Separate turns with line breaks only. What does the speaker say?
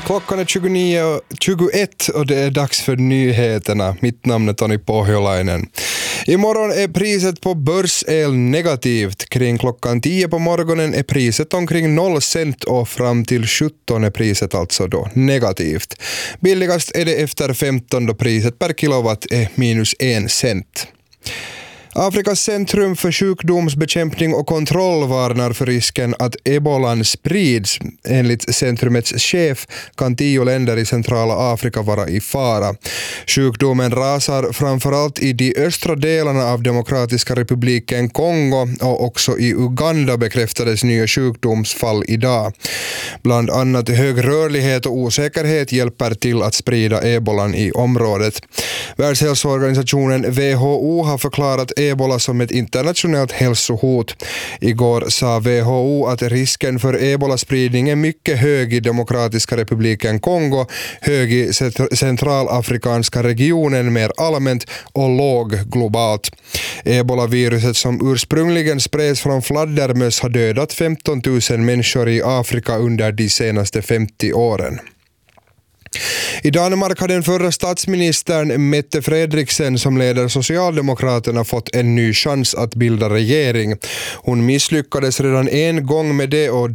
Klockan är 29:21 och det är dags för nyheterna. Mitt namn är Toni Pohjolainen. Imorgon är priset på börsel negativt. Kring klockan 10 på morgonen är priset omkring 0 cent och fram till 17 är priset alltså då negativt. Billigast är det efter 15 då priset per kilowatt är minus 1 cent. Afrikas centrum för sjukdomsbekämpning och kontroll varnar för risken att ebolan sprids. Enligt centrumets chef kan 10 länder i centrala Afrika vara i fara. Sjukdomen rasar framförallt i de östra delarna av Demokratiska republiken Kongo och också i Uganda bekräftades nya sjukdomsfall idag. Bland annat hög rörlighet och osäkerhet hjälper till att sprida ebolan i området. Världshälsoorganisationen WHO har förklarat ebola som ett internationellt hälsohot. Igår sa WHO att risken för ebola-spridning är mycket hög i Demokratiska republiken Kongo, hög i centralafrikanska regionen mer allmänt och låg globalt. Ebola-viruset som ursprungligen spreds från fladdermöss har dödat 15 000 människor i Afrika under de senaste 50 åren. I Danmark har den förra statsministern Mette Frederiksen som leder Socialdemokraterna fått en ny chans att bilda regering. Hon misslyckades redan en gång med det och